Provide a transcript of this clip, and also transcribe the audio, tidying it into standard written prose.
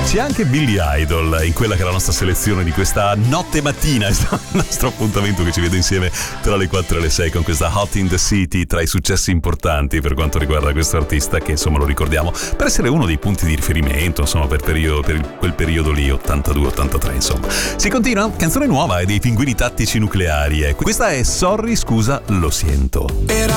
C'è anche Billy Idol in quella che è la nostra selezione di questa notte mattina, il nostro appuntamento che ci vede insieme tra le 4 e le 6 con questa Hot in the City, tra i successi importanti per quanto riguarda questo artista che insomma lo ricordiamo per essere uno dei punti di riferimento insomma per quel periodo lì 82-83 insomma. Si continua, canzone nuova e dei Pinguini Tattici Nucleari, questa è Sorry scusa lo siento. Era